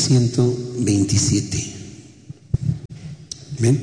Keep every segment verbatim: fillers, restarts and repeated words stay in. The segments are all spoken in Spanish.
ciento veintisiete. ¿Ven?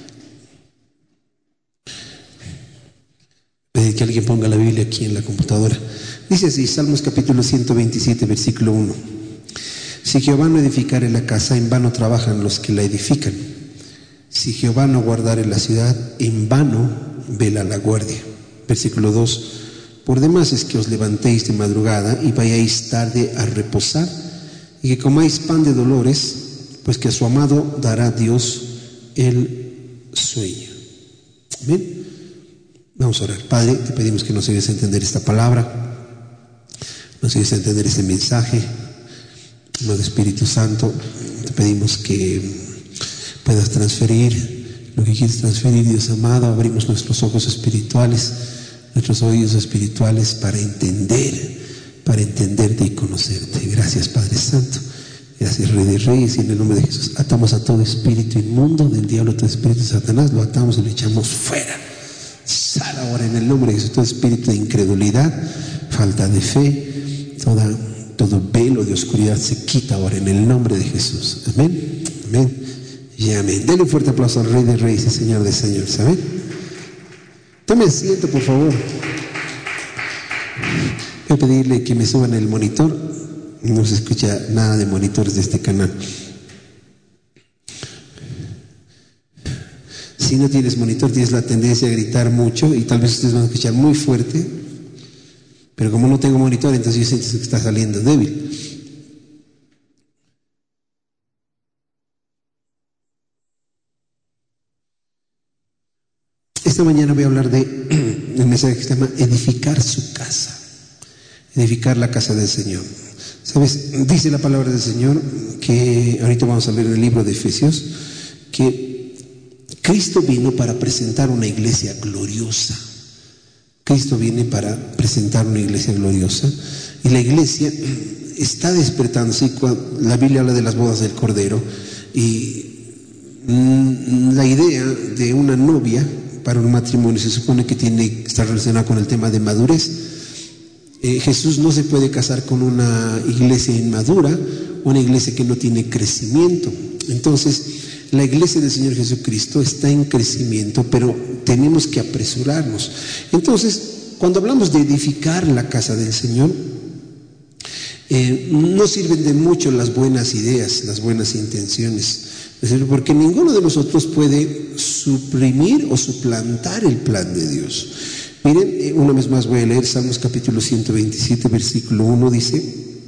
Pedir que alguien ponga la Biblia aquí en la computadora. Dice así, Salmos capítulo ciento veintisiete, versículo uno. Si Jehová no edificare la casa, en vano trabajan los que la edifican. Si Jehová no guardare la ciudad, en vano vela la guardia. Versículo dos. Por demás es que os levantéis de madrugada y vayáis tarde a reposar, y que comáis pan de dolores, pues que a su amado dará Dios el sueño. Amén. Vamos a orar. Padre, te pedimos que nos ayudes a entender esta palabra, nos ayudes a entender este mensaje. Amado Espíritu Santo, te pedimos que puedas transferir lo que quieres transferir, Dios amado. Abrimos nuestros ojos espirituales, nuestros oídos espirituales para entender, para entenderte y conocerte. Gracias, Padre Santo. Gracias, Rey de Reyes. Y en el nombre de Jesús atamos a todo espíritu inmundo del diablo, todo espíritu de Satanás, lo atamos y lo echamos fuera. Sal ahora en el nombre de Jesús todo espíritu de incredulidad, falta de fe, toda, todo velo de oscuridad se quita ahora en el nombre de Jesús. Amén, amén y amén. Denle un fuerte aplauso al Rey de Reyes y Señor de Señores. Amén. Tome asiento, por favor. Voy a pedirle que me suban el monitor. No se escucha nada de monitores de este canal. Si no tienes monitor, tienes la tendencia a gritar mucho y tal vez ustedes van a escuchar muy fuerte, pero como no tengo monitor, entonces yo siento que está saliendo débil. Esta mañana voy a hablar de el mensaje que se llama edificar su casa, edificar la casa del Señor. ¿Sabes? Dice la palabra del Señor que, ahorita vamos a leer en el libro de Efesios, que Cristo vino para presentar una iglesia gloriosa. Cristo viene para presentar una iglesia gloriosa. Y la iglesia está despertándose. La Biblia habla de las bodas del Cordero. Y la idea de una novia para un matrimonio se supone que tiene que estar relacionada con el tema de madurez. Eh, Jesús no se puede casar con una iglesia inmadura, una iglesia que no tiene crecimiento. Entonces, la iglesia del Señor Jesucristo está en crecimiento, pero tenemos que apresurarnos. Entonces, cuando hablamos de edificar la casa del Señor, eh, no sirven de mucho las buenas ideas, las buenas intenciones, porque ninguno de nosotros puede suprimir o suplantar el plan de Dios. Miren, eh, una vez más voy a leer Salmos capítulo ciento veintisiete, versículo uno, dice: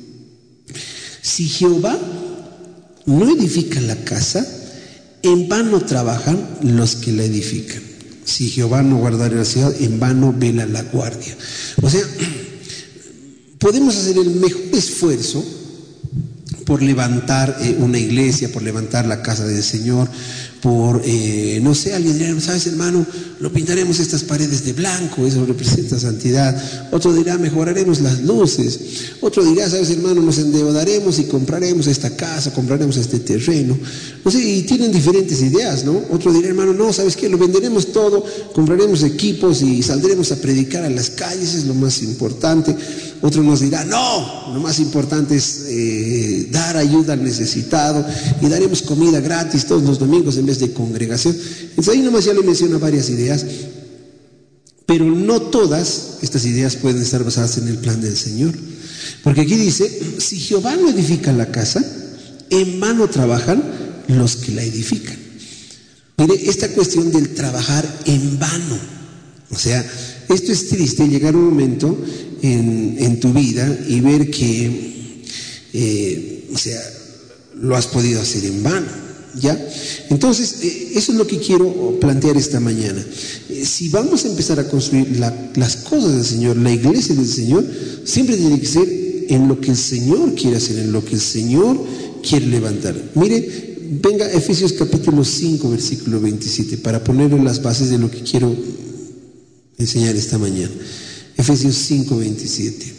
si Jehová no edifica la casa, en vano trabajan los que la edifican. Si Jehová no guardare la ciudad, en vano vela la guardia. O sea, podemos hacer el mejor esfuerzo por levantar eh, una iglesia, por levantar la casa del Señor, por, eh, no sé, alguien dirá, ¿sabes, hermano? Lo pintaremos estas paredes de blanco, eso representa santidad. Otro dirá, mejoraremos las luces. Otro dirá, ¿sabes, hermano? Nos endeudaremos y compraremos esta casa, compraremos este terreno. No sé, y tienen diferentes ideas, ¿no? Otro dirá, hermano, no, ¿sabes qué? Lo venderemos todo, compraremos equipos y saldremos a predicar a las calles, es lo más importante. Otro nos dirá, no, lo más importante es eh, dar ayuda al necesitado y daremos comida gratis todos los domingos en vez de congregación. Entonces ahí nomás ya le menciona varias ideas, pero no todas estas ideas pueden estar basadas en el plan del Señor, porque aquí dice, si Jehová no edifica la casa, en vano trabajan los que la edifican. Mire, esta cuestión del trabajar en vano, o sea, esto es triste, llegar un momento en, en tu vida y ver que, eh, o sea, lo has podido hacer en vano, ¿ya? Entonces, eh, eso es lo que quiero plantear esta mañana. Eh, si vamos a empezar a construir la, las cosas del Señor, la iglesia del Señor, siempre tiene que ser en lo que el Señor quiere hacer, en lo que el Señor quiere levantar. Mire, venga Efesios capítulo cinco, versículo veintisiete, para ponerle las bases de lo que quiero enseñar esta mañana. Efesios cinco, veintisiete,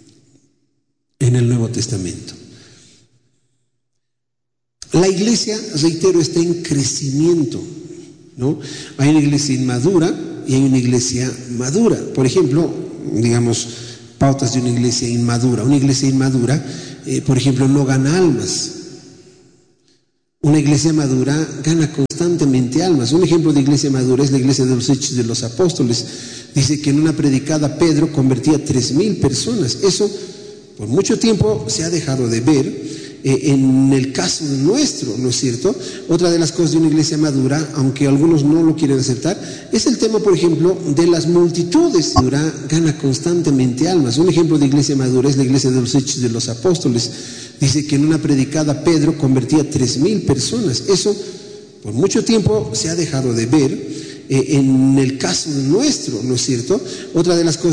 en el Nuevo Testamento. La iglesia, reitero, está en crecimiento, ¿no? Hay una iglesia inmadura y hay una iglesia madura. Por ejemplo, digamos, pautas de una iglesia inmadura. Una iglesia inmadura, eh, por ejemplo, no gana almas, Una iglesia madura gana constantemente almas. Un ejemplo de iglesia madura es la iglesia de los Hechos de los Apóstoles. Dice que en una predicada Pedro convertía a tres mil personas. Eso por mucho tiempo se ha dejado de ver eh, en el caso nuestro, ¿no es cierto? Otra de las cosas de una iglesia madura, aunque algunos no lo quieren aceptar, es el tema, por ejemplo, de las multitudes. Madura gana constantemente almas. Un ejemplo de iglesia madura es la iglesia de los Hechos de los Apóstoles. Dice que en una predicada Pedro convertía a tres mil personas. Eso por mucho tiempo se ha dejado de ver eh, en el caso nuestro, ¿no es cierto? Otra de las cosas